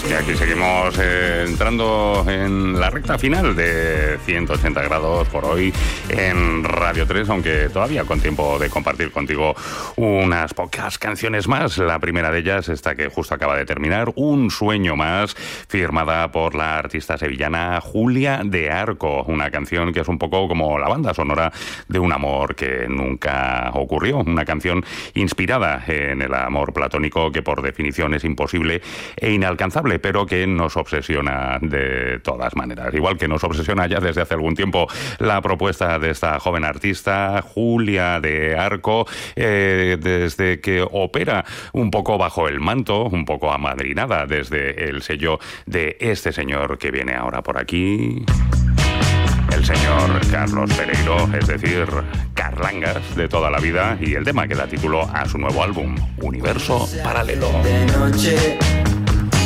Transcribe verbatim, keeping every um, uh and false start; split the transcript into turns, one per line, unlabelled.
Y aquí seguimos eh, entrando en la recta final de ciento ochenta grados por hoy en Radio tres, aunque todavía con tiempo de compartir contigo unas pocas canciones más. La primera de ellas, esta que justo acaba de terminar, Un sueño más, firmada por la artista sevillana Julia de Arco, una canción que es un poco como la banda sonora de un amor que nunca ocurrió, una canción inspirada en el amor platónico que por definición es imposible e inalcanzable, pero que nos obsesiona de todas maneras. Igual que nos obsesiona ya desde hace algún tiempo la propuesta de esta joven artista, Julia de Arco, eh, desde que opera un poco bajo el manto, un poco amadrinada desde el sello de este señor que viene ahora por aquí, el señor Carlos Pereiro, es decir, Carlangas de toda la vida, y el tema que da título a su nuevo álbum, Universo Paralelo.
De noche